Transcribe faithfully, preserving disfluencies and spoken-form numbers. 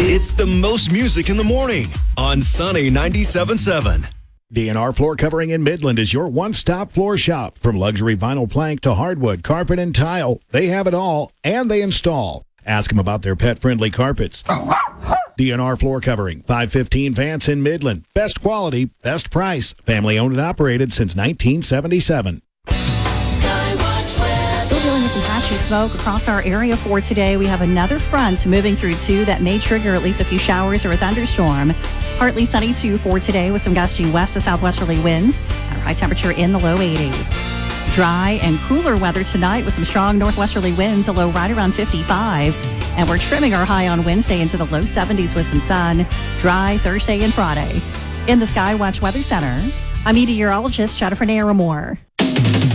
It's the most music in the morning on Sunny ninety-seven point seven. D N R Floor Covering in Midland is your one-stop floor shop. From luxury vinyl plank to hardwood, carpet, and tile, they have it all, and they install. Ask them about their pet-friendly carpets. D N R Floor Covering, five fifteen Vance in Midland. Best quality, best price. Family-owned and operated since nineteen seventy-seven. Still dealing with some patchy smoke across our area for today. We have another front moving through, too, that may trigger at least a few showers or a thunderstorm. Partly sunny, too, for today with some gusty west to southwesterly winds. Our high temperature in the low eighties. Dry and cooler weather tonight with some strong northwesterly winds, a low right around fifty-five. And we're trimming our high on Wednesday into the low seventies with some sun. Dry Thursday and Friday. In the Skywatch Weather Center, I'm meteorologist Jennifer Naramore.